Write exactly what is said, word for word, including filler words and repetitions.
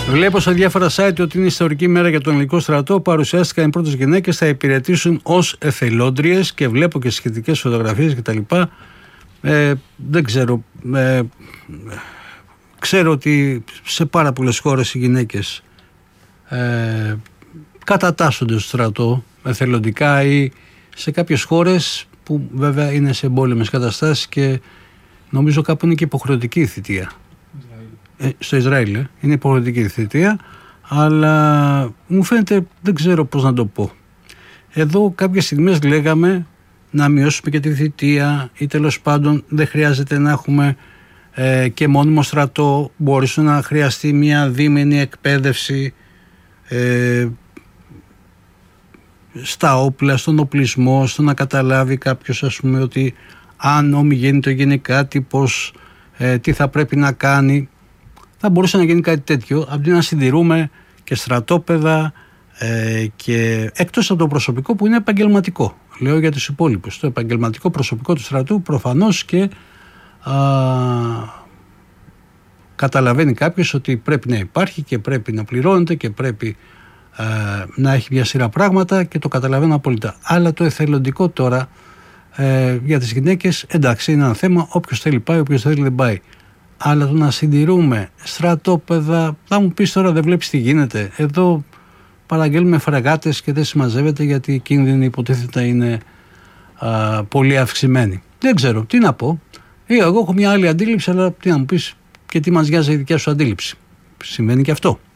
Βλέπω σε διάφορα site ότι είναι ιστορική μέρα για τον ελληνικό στρατό. Παρουσιάστηκαν οι πρώτες γυναίκες, θα υπηρετήσουν ως εθελόντριες και βλέπω και σχετικές φωτογραφίες κτλ. Ε, δεν ξέρω. Ε, ξέρω ότι σε πάρα πολλές χώρες οι γυναίκες ε, κατατάσσονται στο στρατό εθελοντικά ή σε κάποιες χώρες που βέβαια είναι σε εμπόλεμες καταστάσεις και νομίζω κάπου είναι και υποχρεωτική η θητεία. Ε, στο Ισραήλ ε, είναι υποχρεωτική η θητεία, αλλά μου φαίνεται, δεν ξέρω πώς να το πω. Εδώ κάποιες στιγμές λέγαμε να μειώσουμε και τη θητεία ή τέλος πάντων δεν χρειάζεται να έχουμε ε, και μόνιμο στρατό, μπορεί να χρειαστεί μια δίμηνη εκπαίδευση ε, στα όπλα, στον οπλισμό, στο να καταλάβει κάποιος, ας πούμε, ότι αν ομιγέννητο γίνει κάτι, πώς, ε, τι θα πρέπει να κάνει. Θα μπορούσε να γίνει κάτι τέτοιο, αντί να συντηρούμε και στρατόπεδα ε, και εκτός από το προσωπικό που είναι επαγγελματικό. Λέω για τους υπόλοιπους. Το επαγγελματικό προσωπικό του στρατού προφανώς και α, καταλαβαίνει κάποιος ότι πρέπει να υπάρχει και πρέπει να πληρώνεται και πρέπει α, να έχει μια σειρά πράγματα και το καταλαβαίνω απόλυτα. Αλλά το εθελοντικό τώρα ε, για τις γυναίκες, εντάξει, είναι ένα θέμα, όποιος θέλει πάει, όποιος θέλει δεν πάει. Αλλά το να συντηρούμε στρατόπεδα, θα μου πεις τώρα δεν βλέπεις τι γίνεται. Εδώ παραγγέλνουμε φρεγάτες και δεν συμμαζεύεται γιατί οι κίνδυνοι υποτίθεται είναι α, πολύ αυξημένοι. Δεν ξέρω τι να πω. Εγώ έχω μια άλλη αντίληψη, αλλά τι να μου πεις και τι μας νοιάζει η δικιά σου αντίληψη. Σημαίνει και αυτό.